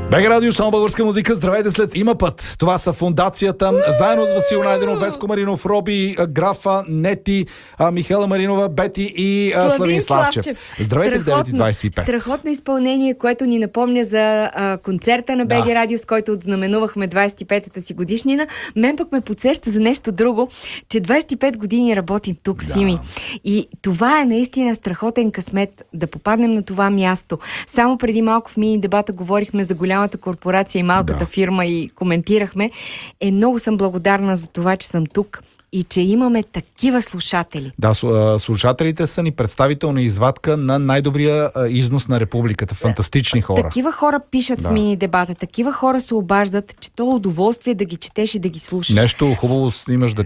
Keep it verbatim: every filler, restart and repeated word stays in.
БГ Радио, само българска музика. Здравейте след Има път. Това са фондацията. Заедно с Васил Найденов, Веско Маринов, Роби, Графа, Нети, Михела Маринова, Бети и Славин, Славин Славчев. Славчев. Здравейте в девет и двайсет и пет. Страхотно изпълнение, което ни напомня за а, концерта на БГ да. Радио, с който отзнаменувахме двайсет и петата си годишнина. Мен пък ме подсеща за нещо друго, че двайсет и пет години работим тук, да. Сими. И това е наистина страхотен късмет да попаднем на това място. Само преди малко в мини дебата говорихме за голямата корпорация и малката да. Фирма и коментирахме. Е, много съм благодарна за това, че съм тук и че имаме такива слушатели. Да, слушателите са ни представителна извадка на най-добрия износ на републиката. Фантастични хора. Такива хора пишат да. В мини дебата. Такива хора се обаждат, че то удоволствие да ги четеш и да ги слушаш. Нещо хубаво имаш да